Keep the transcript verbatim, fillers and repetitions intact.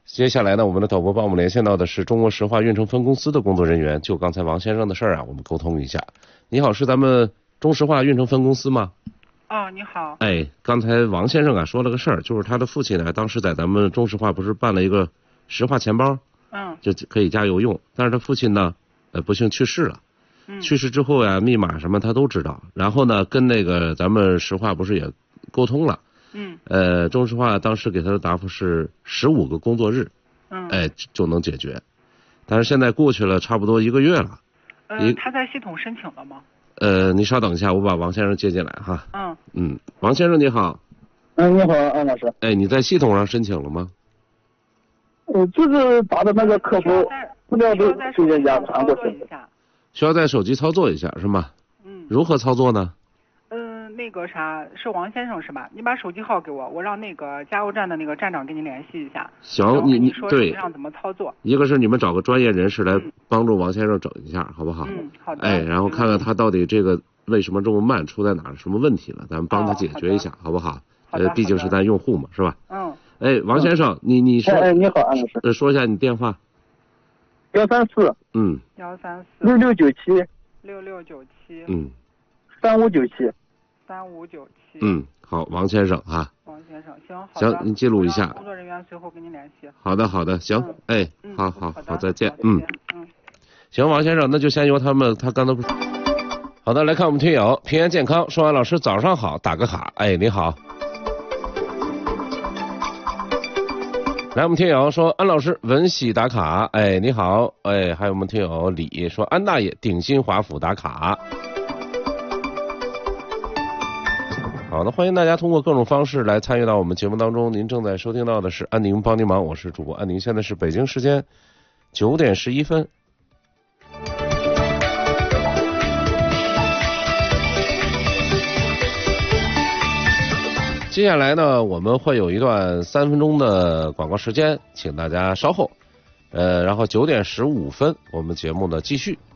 接下来呢，我们的导播帮我们连线到的是中国石化运城分公司的工作人员，就刚才王先生的事儿啊，我们沟通一下。你好，是咱们中石化运城分公司吗？ 哦，你好。 哎，刚才王先生啊说了个事儿，就是他的父亲呢，当时在咱们中石化不是办了一个石化钱包， 嗯， 就可以加油用，但是他父亲呢，呃，不幸去世了。 嗯， 去世之后呀，密码什么他都知道，然后呢，跟那个咱们石化不是也沟通了。 嗯， 呃，中石化当时给他的答复是十五个工作日， 嗯， 哎就能解决，但是现在过去了差不多一个月了。 呃，他在系统申请了吗？ 呃，你稍等一下，我把王先生接进来哈。 嗯嗯，王先生你好。 嗯，你好，安老师。 哎，你在系统上申请了吗？ 我就是打的那个客服资料都推荐家传过去， 需要在手机操作一下是吗？ 嗯。 如何操作呢？ 嗯，那个啥，是王先生是吧？你把手机号给我，我让那个加油站的那个站长跟您联系一下。 行，你你说对， 让怎么操作？ 一个是你们找个专业人士来帮助王先生整一下，好不好？ 嗯，好的。 哎，然后看看他到底这个为什么这么慢，出在哪儿，什么问题了，咱们帮他解决一下， 哦、 好不好？ 好的。 呃，毕竟是咱用户嘛，是吧？ 嗯。 哎，王先生，你你说， 哎，你好，安老师。 呃，说一下你电话。 幺三四。 嗯。 幺三四。 六六九七。 六六九七。 嗯。三五九七。 三五九七。 嗯，好，王先生啊。 王先生，行，好的。行，你记录一下。 工作人员随后跟您联系。 好的，好的，行， 嗯、 哎， 嗯、 好好好， 再见， 嗯嗯。行，王先生，那就先由他们，他刚才不是。好的，来看我们听友平安健康，说完老师早上好，打个卡，哎，你好。来，我们听友说安老师文喜打卡，哎，你好，哎，还有我们听友李说安大爷鼎新华府打卡。好的，欢迎大家通过各种方式来参与到我们节目当中。您正在收听到的是安宁帮您忙，我是主播安宁，现在是北京时间九点十一分。接下来呢，我们会有一段三分钟的广告时间，请大家稍后。呃，然后九点十五分，我们节目呢继续。